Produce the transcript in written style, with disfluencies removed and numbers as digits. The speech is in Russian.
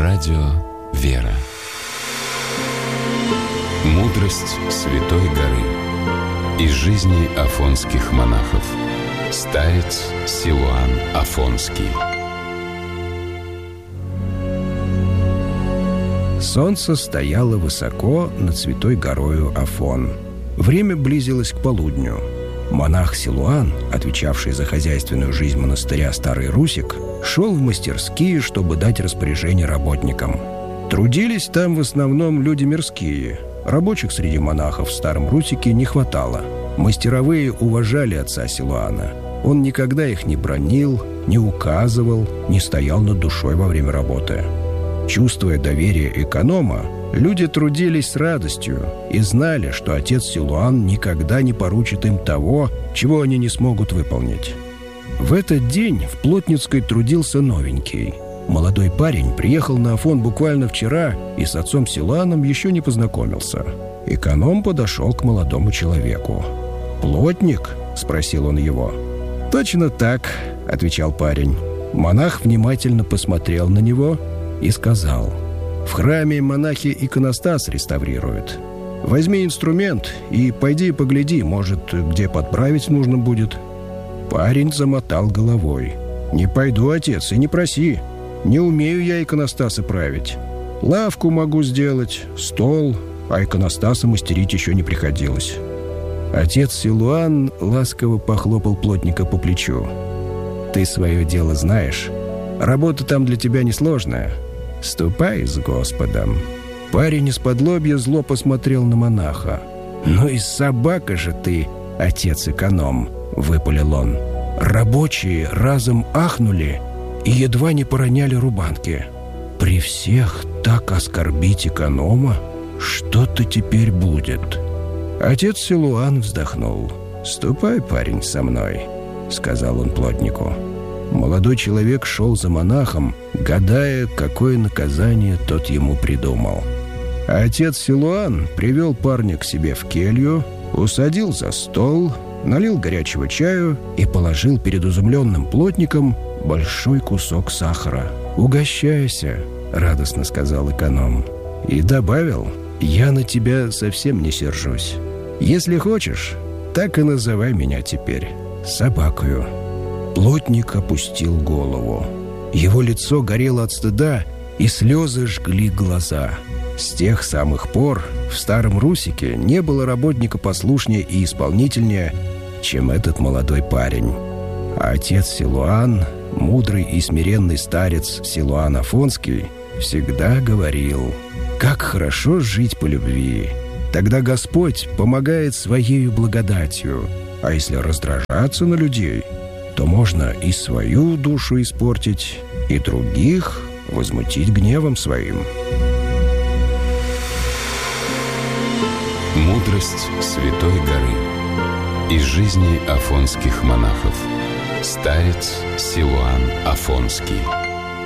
Радио «Вера». Мудрость Святой горы. Из жизни афонских монахов. Старец Силуан Афонский. Солнце стояло высоко над Святой горою Афон. Время близилось к полудню. Монах Силуан, отвечавший за хозяйственную жизнь монастыря Старый Русик, шел в мастерские, чтобы дать распоряжение работникам. Трудились там в основном люди мирские. Рабочих среди монахов в Старом Русике не хватало. Мастеровые уважали отца Силуана. Он никогда их не бранил, не указывал, не стоял над душой во время работы. Чувствуя доверие эконома, люди трудились с радостью и знали, что отец Силуан никогда не поручит им того, чего они не смогут выполнить. В этот день в Плотницкой трудился новенький. Молодой парень приехал на Афон буквально вчера и с отцом Силуаном еще не познакомился. Эконом подошел к молодому человеку. «Плотник?» — спросил он его. «Точно так», — отвечал парень. Монах внимательно посмотрел на него и сказал: «В храме монахи иконостас реставрируют. Возьми инструмент и пойди погляди, может, где подправить нужно будет». Парень замотал головой. «Не пойду, отец, и не проси. Не умею я иконостасы править. Лавку могу сделать, стол, а иконостаса мастерить еще не приходилось». Отец Силуан ласково похлопал плотника по плечу. «Ты свое дело знаешь. Работа там для тебя несложная. Ступай с Господом». Парень исподлобья зло посмотрел на монаха. «Ну и собака же ты, отец-эконом», — выпалил он. Рабочие разом ахнули и едва не пороняли рубанки. «При всех так оскорбить эконома? Что-то теперь будет». Отец Силуан вздохнул. «Ступай, парень, со мной», — сказал он плотнику. Молодой человек шел за монахом, гадая, какое наказание тот ему придумал. А отец Силуан привел парня к себе в келью, усадил за стол, налил горячего чаю и положил перед изумленным плотником большой кусок сахара. «Угощайся», — радостно сказал эконом. И добавил: «Я на тебя совсем не сержусь. Если хочешь, так и называй меня теперь собакою». Плотник опустил голову. Его лицо горело от стыда, и слезы жгли глаза. С тех самых пор в Старом Русике не было работника послушнее и исполнительнее, чем этот молодой парень. А отец Силуан, мудрый и смиренный старец Силуан Афонский, всегда говорил: «Как хорошо жить по любви! Тогда Господь помогает своею благодатью, а если раздражаться на людей, то можно и свою душу испортить, и других возмутить гневом своим». Мудрость Святой горы. Из жизни афонских монахов. Старец Силуан Афонский.